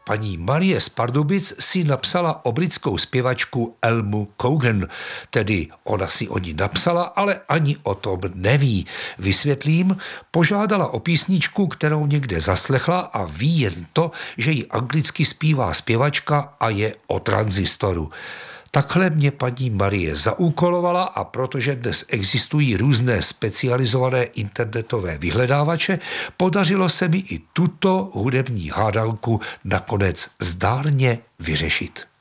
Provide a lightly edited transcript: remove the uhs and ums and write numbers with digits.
paní Marie z Pardubic si napsala o britskou zpěvačku Elmu Cogan. Tedy ona si o ní napsala, ale ani o tom neví. Vysvětlím, požádala o písničku, kterou někde zaslechla a ví jen to, že ji anglicky zpívá zpěvačka a je o tranzistoru. Takhle mě paní Marie zaúkolovala a protože dnes existují různé specializované internetové vyhledávače, podařilo se mi i tuto hudební hádanku nakonec zdárně vyřešit.